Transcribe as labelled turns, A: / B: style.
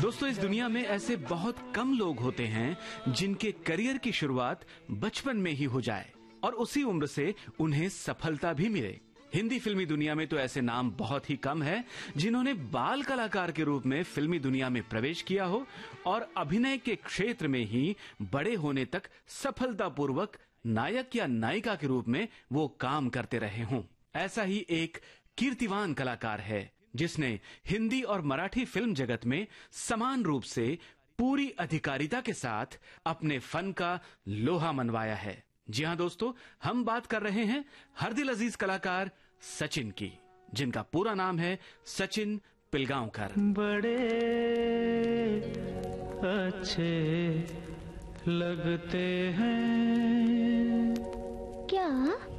A: दोस्तों, इस दुनिया में ऐसे बहुत कम लोग होते हैं जिनके करियर की शुरुआत बचपन में ही हो जाए और उसी उम्र से उन्हें सफलता भी मिले। हिंदी फिल्मी दुनिया में तो ऐसे नाम बहुत ही कम है जिन्होंने बाल कलाकार के रूप में फिल्मी दुनिया में प्रवेश किया हो और अभिनय के क्षेत्र में ही बड़े होने तक सफलतापूर्वक नायक या नायिका के रूप में वो काम करते रहे हों। ऐसा ही एक कीर्तिवान कलाकार है जिसने हिंदी और मराठी फिल्म जगत में समान रूप से पूरी अधिकारिता के साथ अपने फन का लोहा मनवाया है। जी हां दोस्तों, हम बात कर रहे हैं हर दिल अजीज कलाकार सचिन की, जिनका पूरा नाम है सचिन पिलगांवकर।
B: बड़े अच्छे लगते हैं।
C: क्या?